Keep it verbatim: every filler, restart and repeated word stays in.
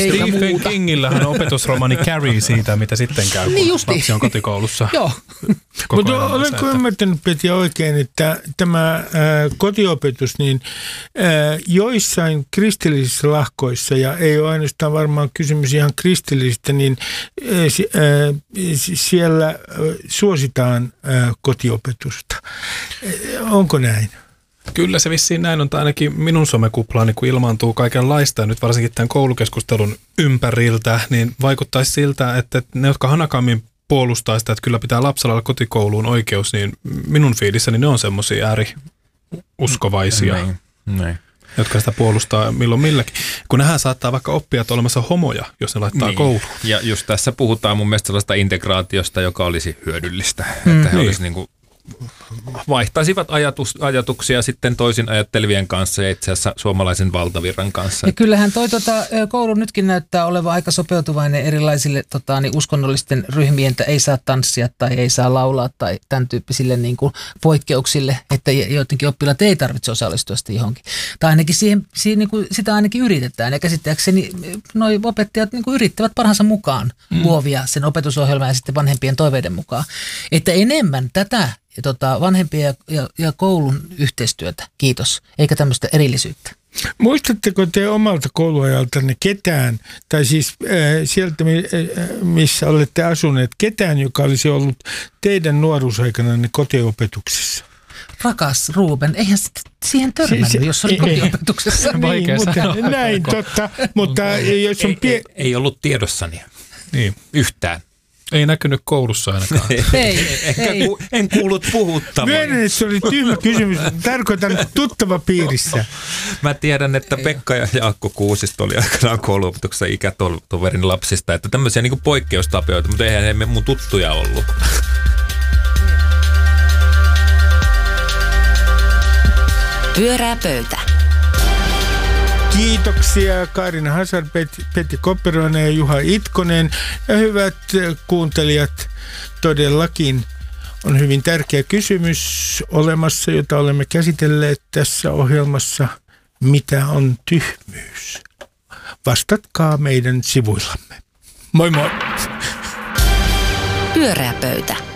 Stephen Kingillähän opetusromaani Carrie siitä, mitä sitten käy, kun niin lapsi on kotikoulussa. Joo. Mutta olenko ymmärtänyt, Petja, oikein, että tämä ää, kotiopetus, niin ää, joissain kristillisissä lahkoissa, ja ei ole ainoastaan varmaan kysymys ihan kristillisistä, niin ää, ää, siellä ää, suositaan ää, kotiopetusta. Onko näin? Kyllä se vissiin näin on, tai ainakin minun somekuplaani, kun ilmaantuu kaikenlaista, ja nyt varsinkin tämän koulukeskustelun ympäriltä, niin vaikuttaisi siltä, että ne, jotka hanakammin puolustaa sitä, että kyllä pitää lapsella olla kotikouluun oikeus, niin minun fiilissäni ne on semmoisia ääriuskovaisia, Näin, näin. jotka sitä puolustaa milloin milläkin. Kun nehän saattaa vaikka oppia, että olemassa homoja, jos ne laittaa niin kouluun. Ja just tässä puhutaan mun mielestä sellaista integraatiosta, joka olisi hyödyllistä, mm, että he niin. olisi niin kuin vaihtaisivat ajatus, ajatuksia sitten toisin ajattelevien kanssa ja itse asiassa suomalaisen valtavirran kanssa. Ja kyllähän toi tota, koulu nytkin näyttää olevan aika sopeutuvainen erilaisille tota, niin uskonnollisten ryhmien, että ei saa tanssia tai ei saa laulaa tai tämän tyyppisille niin kuin poikkeuksille, että joidenkin oppilaat ei tarvitse osallistua sitten johonkin. Tai ainakin siihen, siihen, niin kuin, sitä ainakin yritetään ja käsittääkseni noi opettajat niin kuin yrittävät parhaansa mukaan mm. luovia sen opetusohjelman ja sitten vanhempien toiveiden mukaan. Että enemmän tätä ja tota, vanhempien ja, ja, ja koulun yhteistyötä, kiitos, eikä tämmöistä erillisyyttä. Muistatteko te omalta kouluajaltanne ketään, tai siis äh, sieltä, äh, missä olette asuneet, ketään, joka olisi ollut teidän nuoruusaikananne kotiopetuksessa? Rakas Ruben, eihän siihen törmännyt, siis, jos oli kotiopetuksessa. Niin, mutta, näin, totta, mutta jos on ei, pie- ei, ei ollut tiedossani niin. yhtään. Ei näkynyt koulussa ainakaan. ei, ei. Ku, en kuullut puhuttavan. Myönnän, että se oli tyhmä kysymys. Tarkoitan tuttava piirissä. Mä tiedän, että Pekka ja Jaakko Kuusisto oli aikanaan kouluopetuksessa ikätoverin lapsista. Että tämmöisiä niin poikkeustapioita, mutta eihän he mun tuttuja ollut. Pyörää pöytä. Kiitoksia Kaarina Hazard, Pet- Petri Kopperoinen ja Juha Itkonen. Ja hyvät kuuntelijat, todellakin on hyvin tärkeä kysymys olemassa, jota olemme käsitelleet tässä ohjelmassa. Mitä on tyhmyys? Vastatkaa meidän sivuillamme. Moi moi! Pyörää pöytä.